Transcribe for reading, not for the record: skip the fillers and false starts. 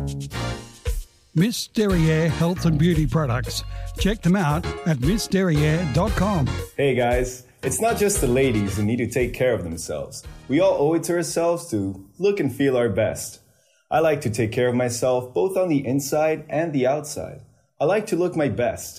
Miss Derriere Health and Beauty Products. Check them out at missderriere.com. Hey guys, it's not just the ladies who need to take care of themselves. We all owe it to ourselves to look and feel our best. I like to take care of myself both on the inside and the outside. I like to look my best,